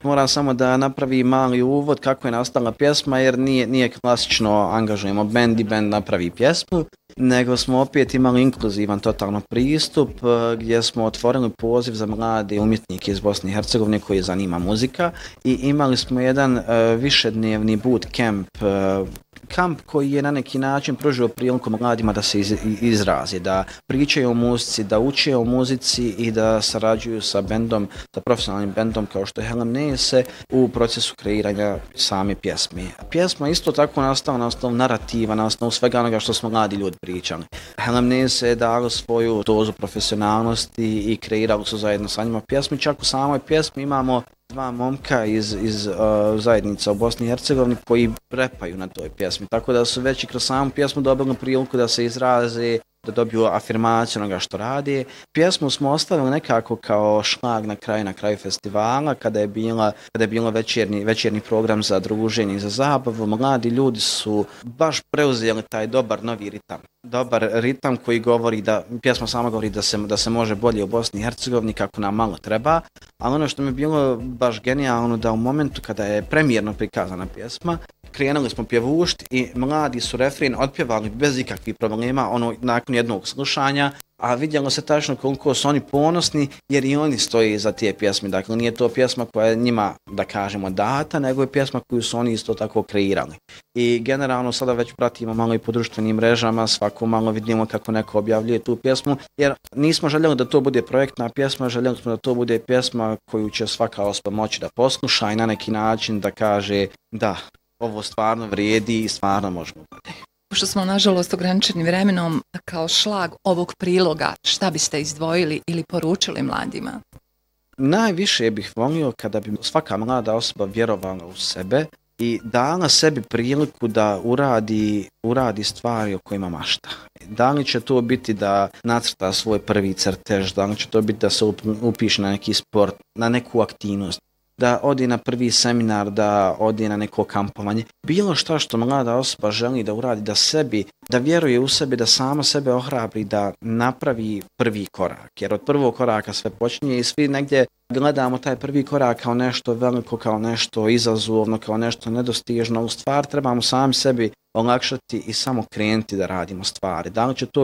moram samo da napravi mali uvod kako je nastala pjesma, jer nije klasično angažujemo bend i bend napravi pjesmu, nego smo opet imali inkluzivan totalno pristup gdje smo otvorili poziv za mlade umjetnike iz Bosne i Hercegovine koji zanima muzika i imali smo jedan višednevni bootcamp, kamp koji je na neki način pružio priliku mladima da se izrazi, da pričaju o muzici, da uče o muzici i da sarađuju sa bendom, sa profesionalnim bendom kao što je Helemnese u procesu kreiranja same pjesme. Pjesma isto tako nastala na osnovu narativa, na osnovu svega onoga što smo mladi ljudi pričali. Helemnese je dalo svoju dozu profesionalnosti i kreirali su zajedno sa njima pjesmi. Čak u samoj pjesmi imamo dva momka iz zajednica u Bosni i Hercegovini koji repaju na toj pjesmi, tako da su već i kroz samu pjesmu dobili priliku da se izraze, da dobiju afirmaciju onoga što radi. Pjesmu smo ostavili nekako kao šlag na kraju festivala, kada je bilo večernji program za druženje i za zabavu. Mladi ljudi su baš preuzeli taj dobar novi ritam. Dobar ritam koji govori pjesma sama govori da se može bolje u Bosni i Hercegovini kako nam malo treba, ali ono što mi je bilo baš genijalno da u momentu kada je premijerno prikazana pjesma, krenuli smo pjevušt i mladi su refren otpjevali bez ikakvih problema, nakon jednog slušanja, a vidjelo se tačno koliko su oni ponosni jer i oni stoje iza te pjesme. Dakle, nije to pjesma koja je njima, da kažemo, data, nego je pjesma koju su oni isto tako kreirali. I generalno sada već pratimo malo i po društvenim mrežama, svako malo vidimo kako neko objavljuje tu pjesmu, jer nismo željeli da to bude projektna pjesma, željeli smo da to bude pjesma koju će svaka osoba moći da posluša i na neki način da kaže da, ovo stvarno vrijedi i stvarno možemo bude. Pošto smo nažalost ograničeni vremenom, kao šlag ovog priloga, šta biste izdvojili ili poručili mladima? Najviše bih volio kada bi svaka mlada osoba vjerovala u sebe i dala sebi priliku da uradi stvari o kojima mašta. Da li će to biti da nacrta svoj prvi crtež, da li će to biti da se upiše na neki sport, na neku aktivnost, da odi na prvi seminar, da odi na neko kampovanje. Bilo što mlada osoba želi da uradi, da vjeruje u sebe, da sama sebe ohrabri, da napravi prvi korak. Jer od prvog koraka sve počinje i svi negdje gledamo taj prvi korak kao nešto veliko, kao nešto izazovno, kao nešto nedostižno. U stvari trebamo sami sebi olakšati i samo krenuti da radimo stvari. Da li će to